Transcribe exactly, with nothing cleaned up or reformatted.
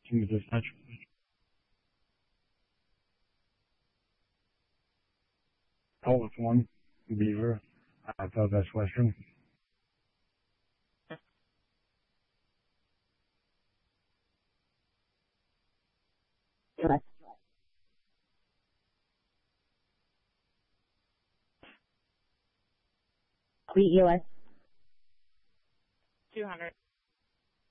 Team dispatch. Police one, Beaver, uh, Southwest Western. U S. Fleet U S. two hundred.